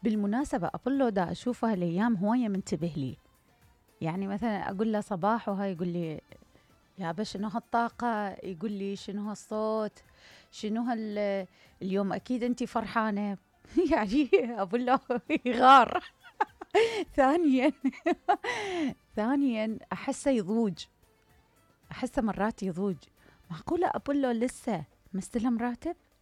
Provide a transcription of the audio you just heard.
بالمناسبة أبولو دا أشوفه هالأيام هواية منتبه لي. يعني مثلا أقول له صباح وهاي يقول لي يابا شنو هالطاقة، يقول لي شنو هالصوت، شنو اليوم أكيد أنتي فرحانة. يعني أبولو يغار. ثانيا ثانيا أحسه يضوج، أحسه مرات يضوج. معقولة أبولو لسه مستلم راتب؟